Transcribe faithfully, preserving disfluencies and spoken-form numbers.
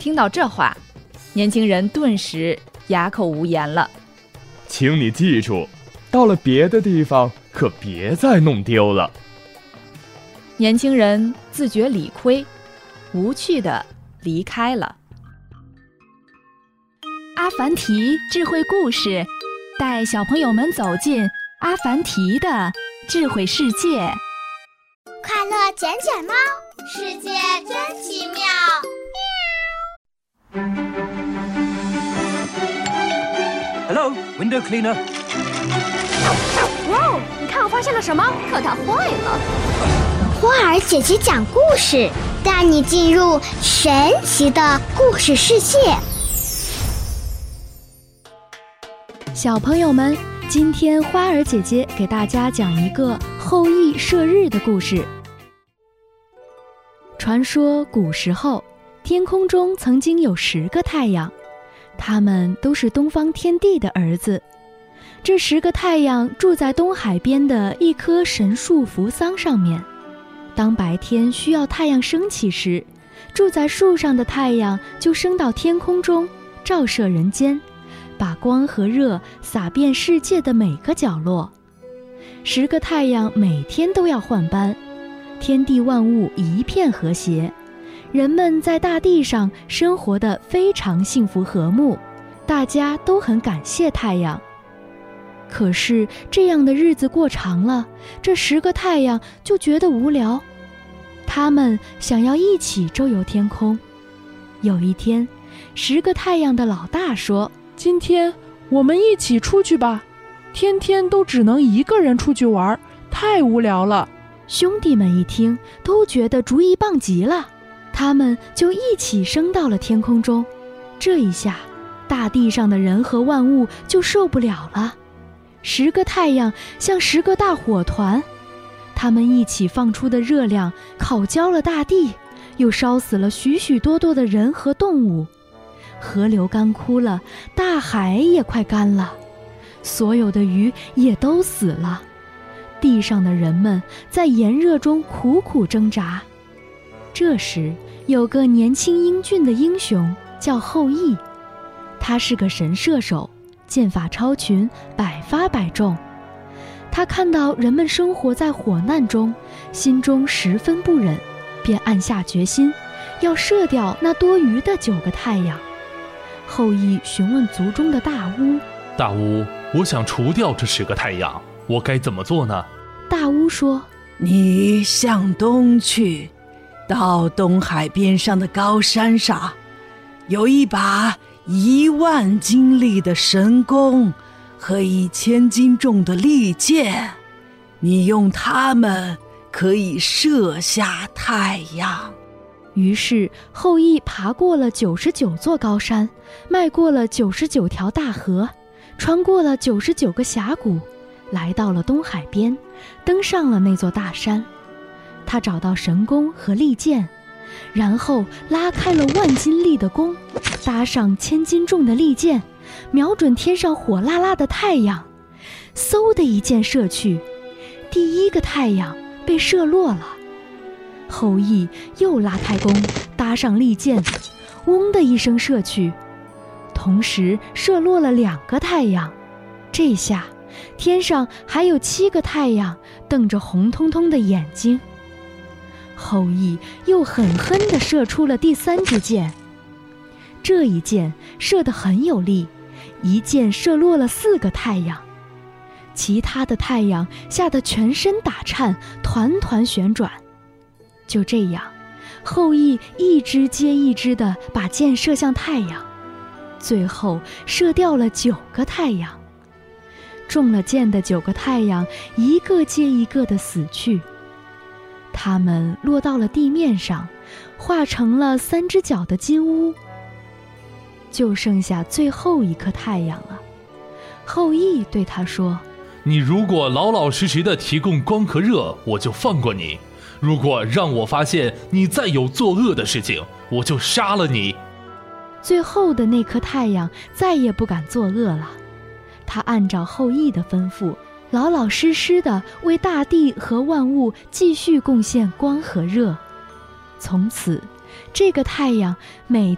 听到这话，年轻人顿时哑口无言了。 请你记住，到了别的地方可别再弄丢了。 年轻人自觉理亏，无趣地离开了。 阿凡提智慧故事，带小朋友们走进阿凡提的智慧世界。 快乐捡捡猫，世界真奇妙。 Hello, window cleaner. 哇哦，你看我发现了什么？可它坏了。 花儿姐姐讲故事，带你进入神奇的故事世界。 小朋友们，今天花儿姐姐给大家讲一个后羿射日的故事。传说古时候，天空中曾经有十个太阳，他们都是东方天帝的儿子。这十个太阳住在东海边的一棵神树扶桑上面。当白天需要太阳升起时，住在树上的太阳就升到天空中，照射人间，把光和热洒遍世界的每个角落。十个太阳每天都要换班，天地万物一片和谐，人们在大地上生活得非常幸福和睦，大家都很感谢太阳。可是这样的日子过长了，这十个太阳就觉得无聊，他们想要一起周游天空。有一天，十个太阳的老大说： 今天我们一起出去吧，天天都只能一个人出去玩，太无聊了。 兄弟们一听，都觉得主意棒极了，他们就一起升到了天空中。这一下，大地上的人和万物就受不了了。十个太阳像十个大火团，他们一起放出的热量烤焦了大地，又烧死了许许多多的人和动物。河流干枯了，大海也快干了，所有的鱼也都死了。地上的人们在炎热中苦苦挣扎。这时，有个年轻英俊的英雄叫后羿，他是个神射手，剑法超群，百发百中。他看到人们生活在火难中，心中十分不忍，便暗下决心，要射掉那多余的九个太阳。后羿询问族中的大巫： 大巫，我想除掉这十个太阳，我该怎么做呢？ 大巫说： 你向东去，到东海边上的高山上，有一把一万斤力的神弓和一千斤重的利箭，你用它们可以射下太阳。 于是后羿爬过了九十九座高山，迈过了九十九条大河，穿过了九十九个峡谷，来到了东海边，登上了那座大山。他找到神弓和利箭，然后拉开了万斤力的弓，搭上千斤重的利箭，瞄准天上火辣辣的太阳，嗖的一箭射去，第一个太阳被射落了。后羿又拉开弓，搭上利箭，嗡的一声射去，同时射落了两个太阳。这下天上还有七个太阳瞪着红彤彤的眼睛。后羿又狠狠地射出了第三支箭，这一箭射得很有力，一箭射落了四个太阳。其他的太阳吓得全身打颤，团团旋转。就这样，后羿一支接一支地把箭射向太阳，最后射掉了九个太阳。中了箭的九个太阳一个接一个地死去，它们落到了地面上，化成了三只脚的金乌。就剩下最后一颗太阳了。后羿对他说： 你如果老老实实的提供光和热，我就放过你；如果让我发现你再有作恶的事情，我就杀了你。 最后的那颗太阳再也不敢作恶了，他按照后羿的吩咐，老老实实地为大地和万物继续贡献光和热。从此，这个太阳每